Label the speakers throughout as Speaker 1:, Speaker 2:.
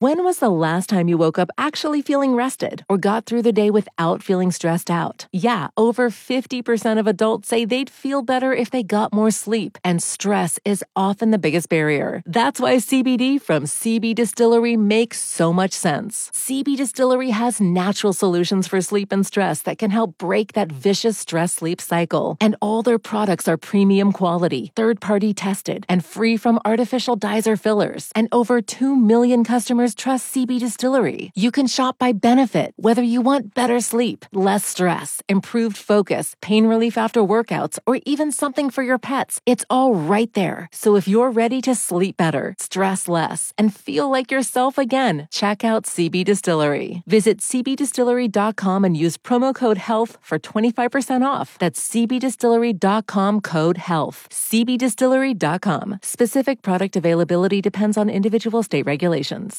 Speaker 1: When was the last time you woke up actually feeling rested or got through the day without feeling stressed out? Yeah, over 50% of adults say they'd feel better if they got more sleep, and stress is often the biggest barrier. That's why CBD from CB Distillery makes so much sense. CB Distillery has natural solutions for sleep and stress that can help break that vicious stress-sleep cycle. And all their products are premium quality, third-party tested, and free from artificial dyes or fillers. And over 2 million customers trust CB Distillery. You can shop by benefit, whether you want better sleep, less stress, improved focus, pain relief after workouts, or even something for your pets. It's all right there. So if you're ready to sleep better, stress less, and feel like yourself again, check out CB Distillery. Visit cbdistillery.com and use promo code HEALTH for 25% off. That's cbdistillery.com, code HEALTH. cbdistillery.com. Specific product availability depends on individual state regulations.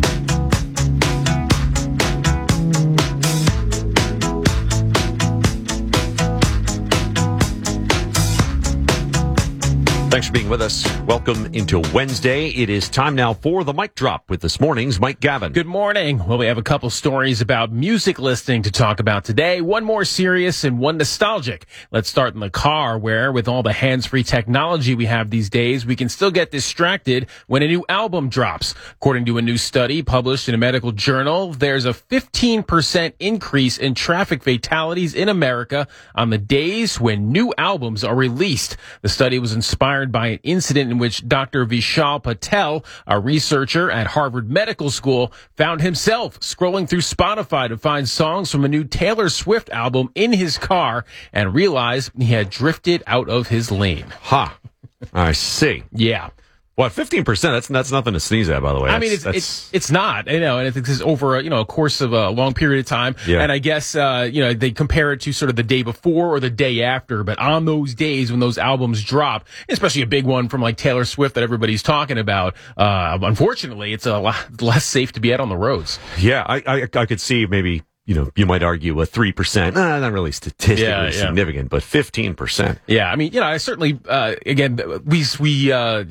Speaker 2: Thanks for being with us. Welcome into Wednesday. It is time now for the Mic Drop with this morning's Mike Gavin.
Speaker 3: Good morning. Well, we have a couple stories about music listening to talk about today. One more serious and one nostalgic. Let's start in the car, where with all the hands-free technology we have these days, we can still get distracted when a new album drops. According to a new study published in a medical journal, there's a 15% increase in traffic fatalities in America on the days when new albums are released. The study was inspired by an incident in which Dr. Vishal Patel, a researcher at Harvard Medical School, found himself scrolling through Spotify to find songs from a new Taylor Swift album in his car and realized he had drifted out of his lane.
Speaker 2: Ha. I see.
Speaker 3: Yeah.
Speaker 2: What, 15%? That's nothing to sneeze at, by the way.
Speaker 3: I mean, it's not, and it's over a course of a long period of time.
Speaker 2: Yeah.
Speaker 3: And I guess, they compare it to sort of the day before or the day after. But on those days when those albums drop, especially a big one from like Taylor Swift that everybody's talking about, unfortunately, it's a lot less safe to be out on the roads.
Speaker 2: Yeah, I could see maybe, you might argue a 3%, not really statistically significant, but 15%.
Speaker 3: Yeah, I mean, I certainly, again, we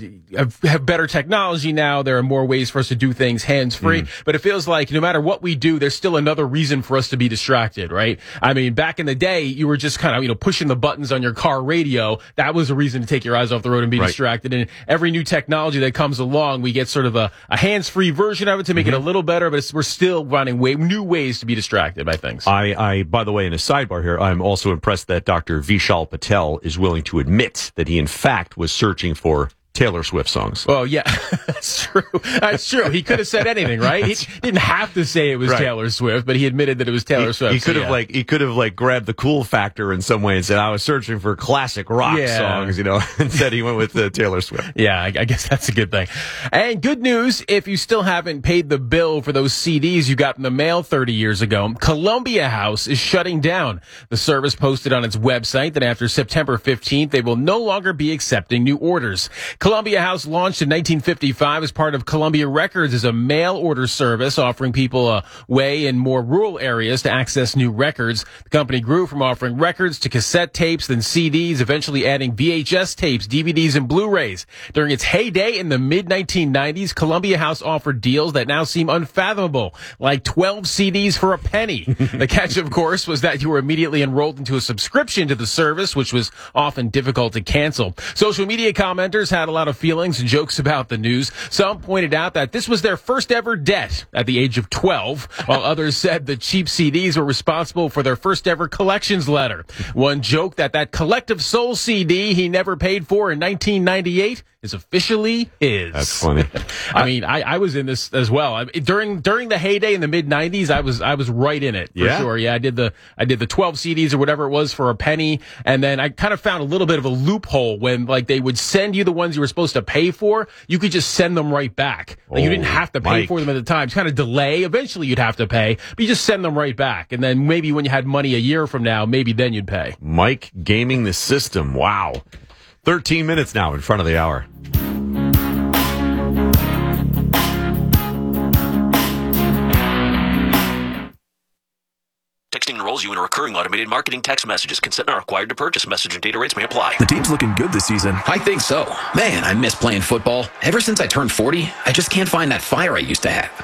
Speaker 3: have better technology now. There are more ways for us to do things hands-free, but it feels like no matter what we do, there's still another reason for us to be distracted, right? I mean, back in the day, you were just kind of, pushing the buttons on your car radio. That was a reason to take your eyes off the road and be distracted. And every new technology that comes along, we get sort of a hands-free version of it to make it a little better, but we're still finding new ways to be distracted by things.
Speaker 2: I, by the way, in a sidebar here, I'm also impressed that Dr. Vishal Patel is willing to admit that he, in fact, was searching for Taylor Swift songs.
Speaker 3: Oh, yeah, that's true. That's true. He could have said anything, right? He didn't have to say it was Taylor Swift, but he admitted that it was Taylor Swift.
Speaker 2: He could have grabbed the cool factor in some way and said, I was searching for classic rock songs, instead he went with Taylor Swift.
Speaker 3: Yeah, I guess that's a good thing. And good news, if you still haven't paid the bill for those CDs you got in the mail 30 years ago, Columbia House is shutting down. The service posted on its website that after September 15th, they will no longer be accepting new orders. Columbia House launched in 1955 as part of Columbia Records as a mail order service, offering people a way in more rural areas to access new records. The company grew from offering records to cassette tapes, then CDs, eventually adding VHS tapes, DVDs, and Blu-rays. During its heyday in the mid-1990s, Columbia House offered deals that now seem unfathomable, like 12 CDs for a penny. The catch, of course, was that you were immediately enrolled into a subscription to the service, which was often difficult to cancel. Social media commenters had a lot of feelings and jokes about the news. Some pointed out that this was their first ever debt at the age of 12, while others said the cheap CDs were responsible for their first ever collections letter. One joked that Collective Soul CD he never paid for in 1998 is officially his.
Speaker 2: That's funny.
Speaker 3: I mean, I was in this as well. During the heyday in the mid 90s, I was right in it for sure. Yeah, I did the 12 CDs or whatever it was for a penny, and then I kind of found a little bit of a loophole when they would send you the ones you were supposed to pay for. You could just send them right back. You didn't have to pay for them at the time. It's kind of delay. Eventually, you'd have to pay, but you just send them right back, and then maybe when you had money a year from now, maybe then you'd pay.
Speaker 2: Mike gaming the system. Wow. 13 minutes now in front of the hour.
Speaker 4: Texting enrolls you in a recurring automated marketing text messages. Consent not required to purchase. Message and data rates may apply.
Speaker 5: The team's looking good this season.
Speaker 6: I think so. Man, I miss playing football. Ever since I turned 40, I just can't find that fire I used to have.